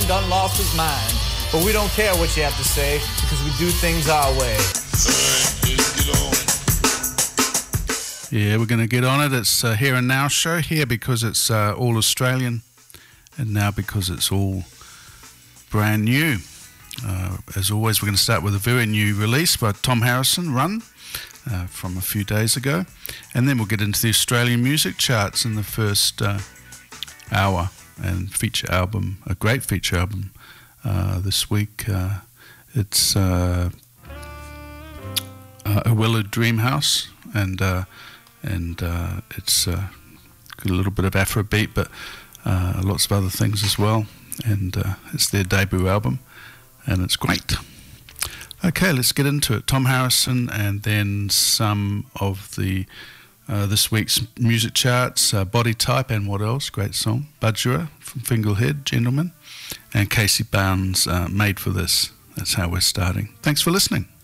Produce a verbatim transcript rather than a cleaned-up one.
done lost his mind. But we don't care what you have to say, because we do things our way. Yeah, we're going to get on it. It's a Here and Now show. Here because it's uh, all Australian, and now because it's all brand new. Uh, as always, we're going to start with a very new release by Tom Harrison, Run, uh, from a few days ago. And then we'll get into the Australian music charts in the first uh, hour, and feature album, a great feature album uh, this week. Uh, it's uh, uh, A Willowed Dream House, and uh, and uh, it's uh, got a little bit of Afrobeat, but uh, lots of other things as well. And uh, it's their debut album, and it's great. Okay, let's get into it. Tom Harrison, and then some of the uh, this week's music charts. uh, Body Type, and what else? Great song. Budgerah from Finglehead, Gentlemen, and Casey Barnes, uh, Made for This. That's how we're starting. Thanks for listening.